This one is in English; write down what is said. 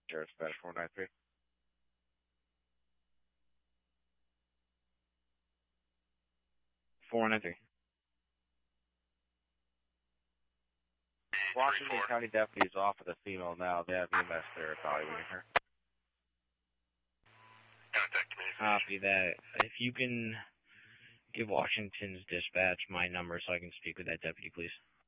Dispatch 493. Washington County deputies off with a female now. They have EMS there evaluating her. Contact communication. Copy that. If you can give Washington's dispatch my number so I can speak with that deputy, please.